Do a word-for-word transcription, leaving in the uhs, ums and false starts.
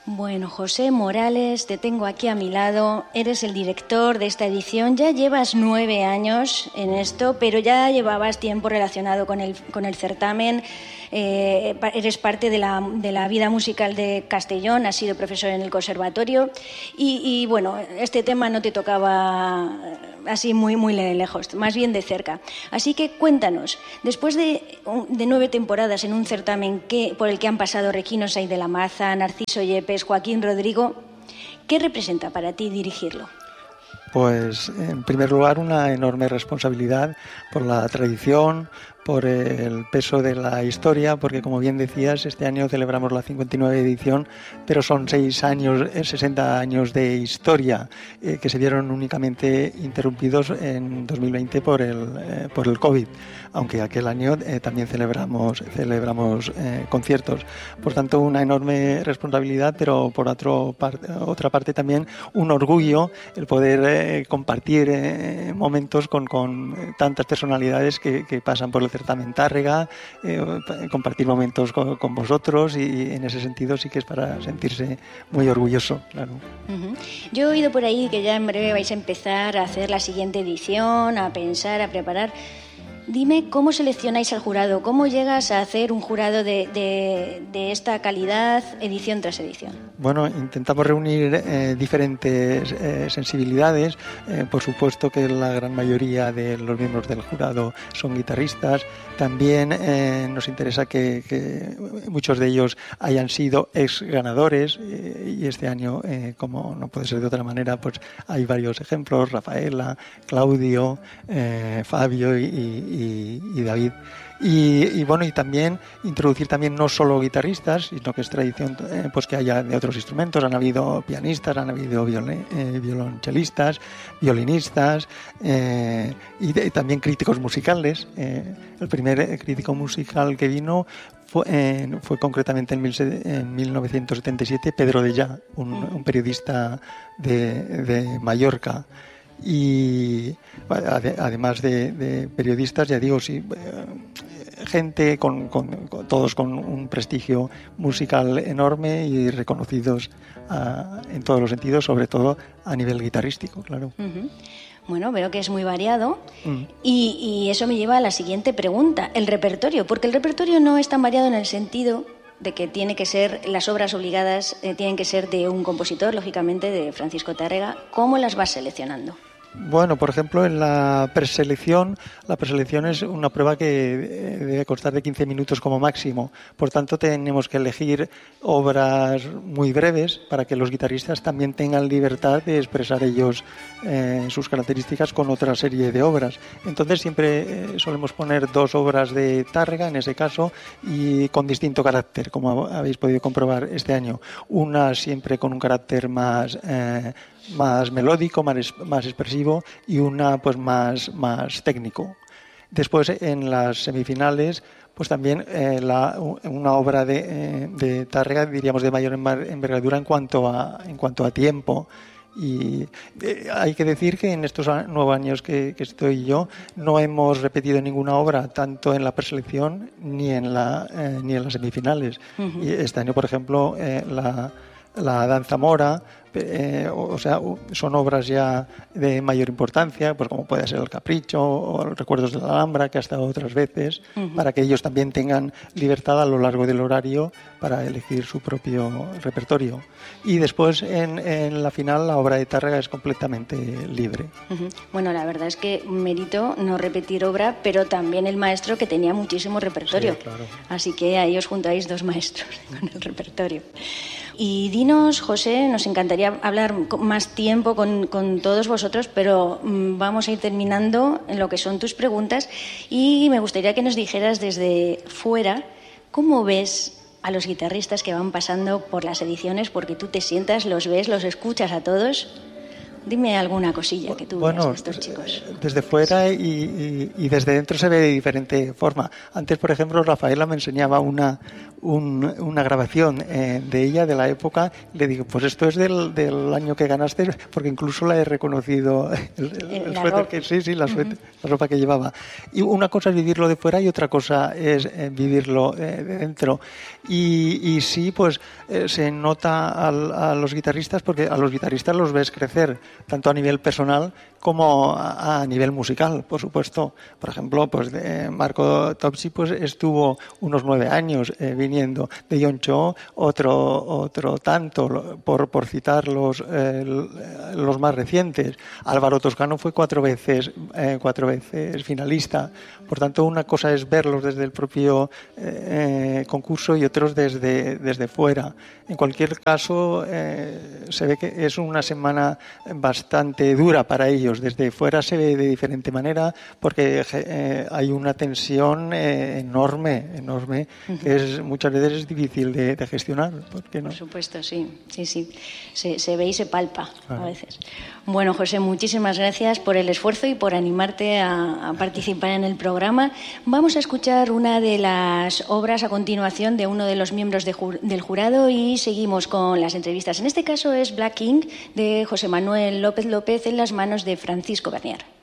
Bueno, José Morales, te tengo aquí a mi lado. Eres el director de esta edición. Ya llevas nueve años en esto, pero ya llevabas tiempo relacionado con el, con el certamen. Eh, eres parte de la, de la vida musical de Castellón, has sido profesor en el conservatorio y, y bueno, este tema no te tocaba así muy, muy lejos, más bien de cerca. Así que cuéntanos, después de, de nueve temporadas en un certamen que, por el que han pasado Requino Sáiz de la Maza, Narciso Yepes, Joaquín Rodrigo, ¿qué representa para ti dirigirlo? Pues, en primer lugar, una enorme responsabilidad por la tradición, por el peso de la historia, porque, como bien decías, este año celebramos la cincuenta y nueva edición, pero son seis años, sesenta años de historia eh, que se vieron únicamente interrumpidos en dos mil veinte por el, eh, por el COVID, aunque aquel año eh, también celebramos, celebramos eh, conciertos. Por tanto, una enorme responsabilidad, pero por otro par- otra parte también un orgullo el poder eh, compartir eh, momentos con, con tantas personalidades que, que pasan por el certamen Tárrega, eh, compartir momentos con, con vosotros, y en ese sentido sí que es para sentirse muy orgulloso, claro. Uh-huh. Yo he oído por ahí que ya en breve vais a empezar a hacer la siguiente edición, a pensar, a preparar. Dime, ¿cómo seleccionáis al jurado? ¿Cómo llegas a hacer un jurado de, de, de esta calidad, edición tras edición? Bueno, intentamos reunir eh, diferentes eh, sensibilidades. Eh, por supuesto que la gran mayoría de los miembros del jurado son guitarristas. También eh, nos interesa que, que muchos de ellos hayan sido ex ganadores, eh, y este año, eh, como no puede ser de otra manera, pues hay varios ejemplos: Rafaela, Claudio, eh, Fabio y, y, y David. Y, y bueno, y también introducir también no solo guitarristas, sino que es tradición eh, pues que haya de otros instrumentos. Han habido pianistas, han habido viol- eh, violonchelistas, violinistas, eh, y, de, y también críticos musicales. Eh, el primer crítico musical que vino fue, eh, fue concretamente en, mil, en mil novecientos setenta y siete Pedro de Ya, un, un periodista de, de Mallorca. Y además de, de periodistas, ya digo, sí, gente con, con, con todos con un prestigio musical enorme y reconocidos uh, en todos los sentidos, sobre todo a nivel guitarrístico, claro. Uh-huh. Bueno, veo que es muy variado. Mm. y, y eso me lleva a la siguiente pregunta, el repertorio, porque el repertorio no es tan variado en el sentido de que tiene que ser, las obras obligadas eh, tienen que ser de un compositor, lógicamente de Francisco Tárrega. ¿Cómo las vas seleccionando? Bueno, por ejemplo, en la preselección, la preselección es una prueba que debe constar de quince minutos como máximo. Por tanto, tenemos que elegir obras muy breves para que los guitarristas también tengan libertad de expresar ellos eh, sus características con otra serie de obras. Entonces, siempre eh, solemos poner dos obras de Tárrega, en ese caso, y con distinto carácter, como habéis podido comprobar este año. Una siempre con un carácter más... Eh, más melódico, más, más expresivo, y una pues más, más técnico. Después, en las semifinales, pues también eh, la, una obra de, eh, de Tárrega, diríamos, de mayor envergadura en cuanto a, en cuanto a tiempo. Y eh, hay que decir que en estos nueve años que, que estoy yo no hemos repetido ninguna obra, tanto en la preselección ni en, la, eh, ni en las semifinales. Uh-huh. Y este año, por ejemplo, eh, la, la Danza Mora, Eh, o, o sea, son obras ya de mayor importancia, pues como puede ser El Capricho o los Recuerdos de la Alhambra, que ha estado otras veces, uh-huh. para que ellos también tengan libertad a lo largo del horario para elegir su propio repertorio. Y después, en, en la final, la obra de Tárrega es completamente libre. Uh-huh. Bueno, la verdad es que mérito no repetir obra, pero también el maestro, que tenía muchísimo repertorio. Sí, claro. Así que ahí os juntáis dos maestros con el repertorio. Y dinos, José, nos encantaría hablar más tiempo con, con todos vosotros, pero mmm, vamos a ir terminando en lo que son tus preguntas, y me gustaría que nos dijeras desde fuera cómo ves a los guitarristas que van pasando por las ediciones, porque tú te sientas, los ves, los escuchas a todos. Dime alguna cosilla que tú bueno, veas de estos chicos. Desde fuera y, y, y desde dentro se ve de diferente forma. Antes, por ejemplo, Rafaela me enseñaba una, un, una grabación eh, de ella, de la época. Le digo, pues esto es del, del año que ganaste, porque incluso la he reconocido. El, el, el suéter que, sí, sí, la, suéter, uh-huh. la ropa que llevaba. Y una cosa es vivirlo de fuera y otra cosa es eh, vivirlo eh, de dentro. Y, y sí, pues eh, se nota al, a los guitarristas, porque a los guitarristas los ves crecer, tanto a nivel personal como a, a nivel musical, por supuesto. Por ejemplo, pues de Marco Topsi pues estuvo unos nueve años eh, viniendo, de John Cho otro otro tanto, por, por citar los, eh, los más recientes. Álvaro Toscano fue cuatro veces eh, cuatro veces finalista. Por tanto, una cosa es verlos desde el propio eh, concurso y otros desde, desde fuera. En cualquier caso, eh, se ve que es una semana bastante dura para ellos. Desde fuera se ve de diferente manera porque eh, hay una tensión eh, enorme, enorme, uh-huh. que es, muchas veces es difícil de, de gestionar. ¿Por qué no? Por supuesto, sí, sí, sí. Se, se ve y se palpa ah. a veces. Bueno, José, muchísimas gracias por el esfuerzo y por animarte a, a participar en el programa. Vamos a escuchar una de las obras a continuación de uno de los miembros de ju- del jurado y seguimos con las entrevistas. En este caso es Black King de José Manuel López López en las manos de Francisco Bernier.